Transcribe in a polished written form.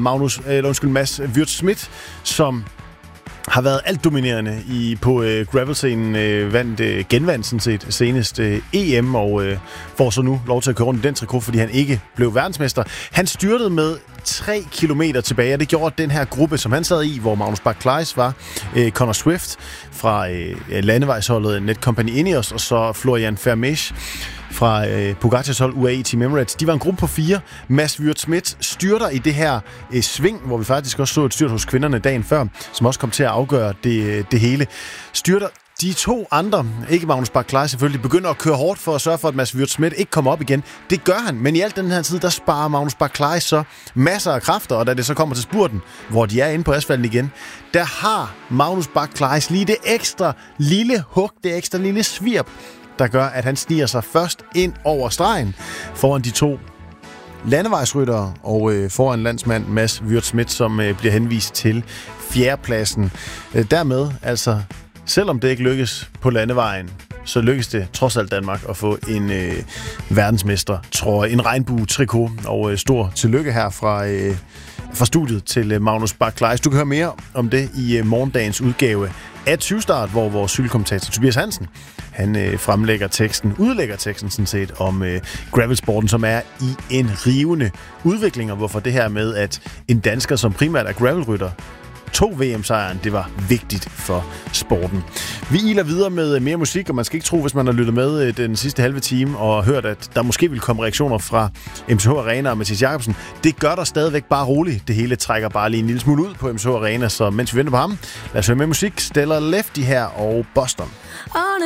Mads Wirt Schmidt, som har været altdominerende på gravelscenen, genvandt sådan set senest EM, og får så nu lov til at køre rundt i den trikot, fordi han ikke blev verdensmester. Han styrtede med 3 kilometer tilbage, og det gjorde den her gruppe, som han sad i, hvor Magnus Bach Kleiss var, Connor Swift fra landevejsholdet Netcompany Ineos, og så Florian Vermeersch fra Pogacars hold UAE Team Emirates. De var en gruppe på 4. Mads Wirt Schmidt styrter i det her sving, hvor vi faktisk også så et styrt hos kvinderne dagen før, som også kom til at afgøre det hele. Styrter de 2 andre, ikke Magnus Bach Kleiss selvfølgelig, begynder at køre hårdt for at sørge for, at Mads Wirt Schmidt ikke kommer op igen. Det gør han, men i alt den her tid, der sparer Magnus Bach Kleiss så masser af kræfter, og da det så kommer til spurten, hvor de er inde på asfalten igen, der har Magnus Bach Kleiss lige det ekstra lille hug, det ekstra lille svirp, der gør, at han sniger sig først ind over stregen foran de 2 landevejsryttere og foran landsmand Mads Wirt Schmidt, som bliver henvist til 4. pladsen. Dermed, altså, selvom det ikke lykkes på landevejen, så lykkes det trods alt Danmark at få en verdensmester-trøje, en regnbue-trikot, og stor tillykke her fra studiet til Magnus Bach Kleiss. Du kan høre mere om det i morgendagens udgave af 20-start, hvor vores cykelkommentator Tobias Hansen, han udlægger teksten sådan set om gravelsporten, som er i en rivende udvikling, og hvorfor det her med, at en dansker, som primært er gravelrytter, 2 VM-sejren, det var vigtigt for sporten. Vi iler videre med mere musik, og man skal ikke tro, hvis man har lyttet med den sidste halve time og hørt, at der måske vil komme reaktioner fra MCH Arena og Mathias Jacobsen. Det gør der stadigvæk, bare roligt. Det hele trækker bare lige en lille smule ud på MCH Arena, så mens vi venter på ham, lad os høre med musik. Stellar Lefty her og Boston.